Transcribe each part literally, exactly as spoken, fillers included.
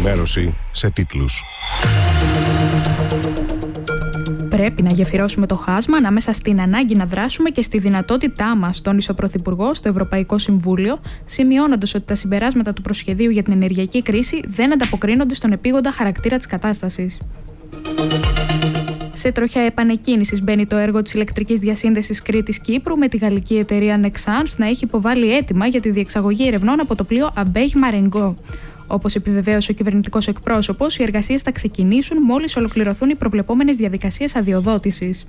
Ενημέρωση σε τίτλους. Πρέπει να γεφυρώσουμε το χάσμα ανάμεσα στην ανάγκη να δράσουμε και στη δυνατότητά μας, τόνισε ο Πρωθυπουργός στο Ευρωπαϊκό Συμβούλιο, σημειώνοντας ότι τα συμπεράσματα του προσχεδίου για την ενεργειακή κρίση δεν ανταποκρίνονται στον επίγοντα χαρακτήρα της κατάστασης. Σε τροχιά επανεκκίνησης μπαίνει το έργο της ηλεκτρικής διασύνδεσης Κρήτης-Κύπρου, με τη γαλλική εταιρεία Nexans να έχει υποβάλει αίτημα για τη διεξαγωγή ερευνών από το πλοίο Αμπέγ Μαρενγκό. Όπως επιβεβαίωσε ο κυβερνητικός εκπρόσωπος, οι εργασίες θα ξεκινήσουν μόλις ολοκληρωθούν οι προβλεπόμενες διαδικασίες αδειοδότησης.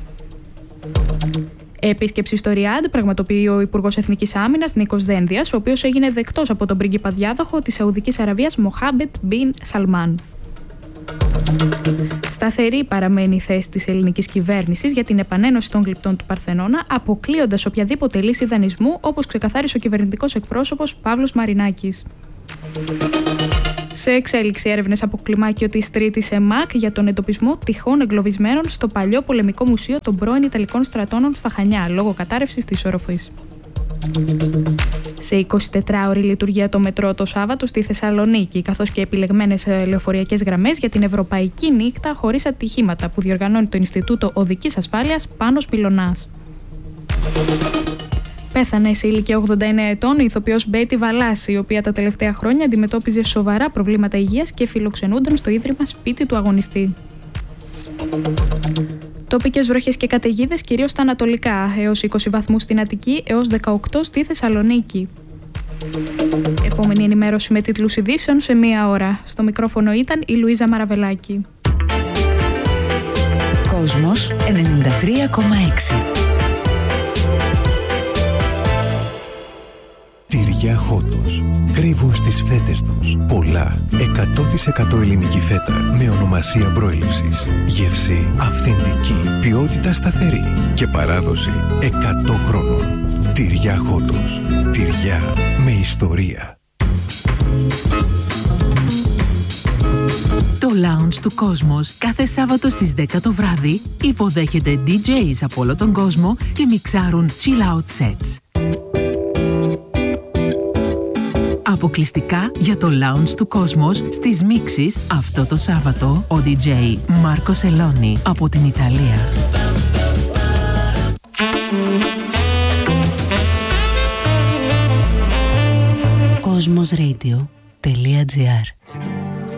Επίσκεψη στο Ριάντ πραγματοποιεί ο Υπουργός Εθνικής Άμυνας Νίκος Δένδιας, ο οποίος έγινε δεκτός από τον πρίγκιπα διάδοχο της Σαουδικής Αραβίας Μοχάμπετ Μπιν Σαλμάν. Σταθερή παραμένει η θέση της ελληνικής κυβέρνησης για την επανένωση των γλυπτών του Παρθενώνα, αποκλείοντας οποιαδήποτε λύση δανεισμού, όπως ξεκαθάρισε ο κυβερνητικός εκπρόσωπος Παύλος Μαρινάκης. Σε εξέλιξη έρευνες από κλιμάκιο της Τρίτης ΕΜΑΚ για τον εντοπισμό τυχών εγκλωβισμένων στο παλιό πολεμικό μουσείο των πρώην Ιταλικών στρατώνων στα Χανιά, λόγω κατάρρευσης της όροφης. Σε εικοσιτετράωρη λειτουργία το μετρό το Σάββατο στη Θεσσαλονίκη, καθώς και επιλεγμένες λεωφορειακές γραμμές για την Ευρωπαϊκή Νύχτα χωρίς ατυχήματα που διοργανώνει το Ινστιτούτο Οδικής Ασφάλειας Πάνος Πυλωνάς. Πέθανε σε ηλικία ογδόντα εννέα ετών η ηθοποιός Μπέτη Βαλάση, η οποία τα τελευταία χρόνια αντιμετώπιζε σοβαρά προβλήματα υγείας και φιλοξενούνταν στο ίδρυμα σπίτι του αγωνιστή. Τοπικές βροχές και καταιγίδες κυρίως στα ανατολικά, έως είκοσι βαθμούς στην Αττική, έως δεκαοκτώ στη Θεσσαλονίκη. Επόμενη ενημέρωση με τίτλους ειδήσεων σε μία ώρα. Στο μικρόφωνο ήταν η Λουίζα Μαραβελάκη. Κόσμος ενενήντα τρία κόμμα έξι. Τυριά Χότος. Κρύβουν στις φέτες τους πολλά. εκατό τοις εκατό ελληνική φέτα με ονομασία προέλευσης. Γεύση αυθεντική. Ποιότητα σταθερή. Και παράδοση εκατό χρόνων. Τυριά Χότος. Τυριά με ιστορία. Το Lounge του Κόσμος κάθε Σάββατο στις δέκα το βράδυ υποδέχεται ντι τζέις από όλο τον κόσμο και μιξάρουν chill out sets. Αποκλειστικά για το Lounge του Κόσμος στις μίξεις αυτό το Σάββατο ο ντι τζέι Μάρκο Σελόνι από την Ιταλία. Κοσμos Radio τελεία τζι άρ